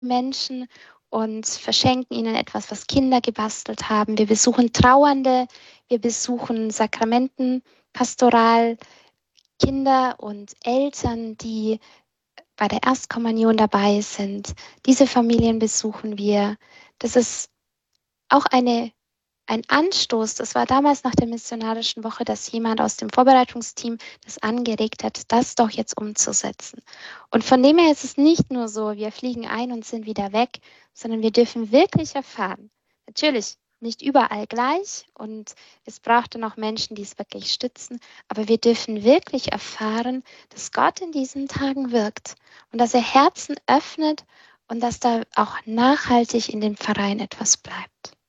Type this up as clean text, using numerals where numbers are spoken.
Menschen und verschenken ihnen etwas, was Kinder gebastelt haben. Wir besuchen Trauernde, wir besuchen Sakramentenpastoral, Kinder und Eltern, die bei der Erstkommunion dabei sind. Diese Familien besuchen wir. Das ist auch ein Anstoß. Das war damals nach der missionarischen Woche, dass jemand aus dem Vorbereitungsteam das angeregt hat, das doch jetzt umzusetzen. Und von dem her ist es nicht nur so, wir fliegen ein und sind wieder weg, sondern wir dürfen wirklich erfahren. Natürlich nicht überall gleich und es braucht dann auch Menschen, die es wirklich stützen, aber wir dürfen wirklich erfahren, dass Gott in diesen Tagen wirkt und dass er Herzen öffnet und dass da auch nachhaltig in dem Verein etwas bleibt.